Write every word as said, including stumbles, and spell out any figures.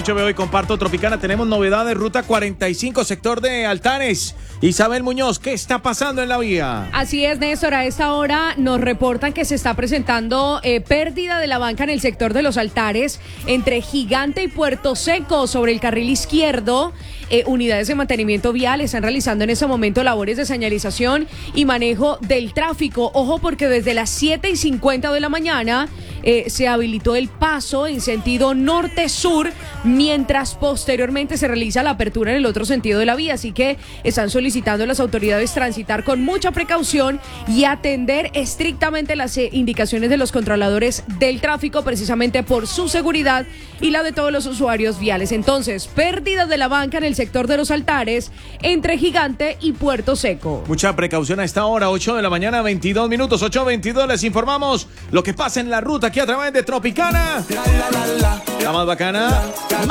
dieciocho veo y comparto Tropicana. Tenemos novedades, ruta cuarenta y cinco, sector de Altares. Isabel Muñoz, ¿qué está pasando en la vía? Así es, Néstor, a esta hora nos reportan que se está presentando eh, pérdida de la banca en el sector de los Altares, entre Gigante y Puerto Seco, sobre el carril izquierdo. Eh, unidades de mantenimiento vial están realizando en este momento labores de señalización y manejo del tráfico. Ojo, porque desde las siete y cincuenta de la mañana eh, se habilitó el paso en sentido norte-sur, mientras posteriormente se realiza la apertura en el otro sentido de la vía. Así que están solicitando a las autoridades transitar con mucha precaución y atender estrictamente las eh, indicaciones de los controladores del tráfico, precisamente por su seguridad y la de todos los usuarios viales. Entonces, pérdida de la banca en el sector de los Altares, entre Gigante y Puerto Seco. Mucha precaución a esta hora, ocho de la mañana, veintidós minutos, ocho veintidós. Les informamos lo que pasa en la ruta aquí a través de Tropicana. La más bacana.